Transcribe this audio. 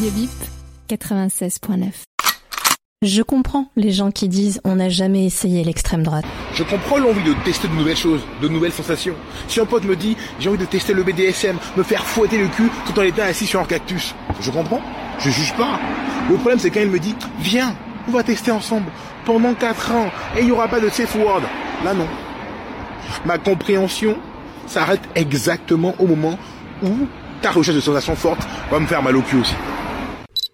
Radio Bip 96.9. Je comprends les gens qui disent on n'a jamais essayé l'extrême droite. Je comprends l'envie de tester de nouvelles choses, de nouvelles sensations. Si un pote me dit j'ai envie de tester le BDSM, me faire fouetter le cul tout en étant assis sur un cactus, je comprends, je juge pas. Le problème c'est quand il me dit viens, on va tester ensemble pendant 4 ans et il n'y aura pas de safe word. Là non. Ma compréhension s'arrête exactement au moment où ta recherche de sensations fortes va me faire mal au cul aussi.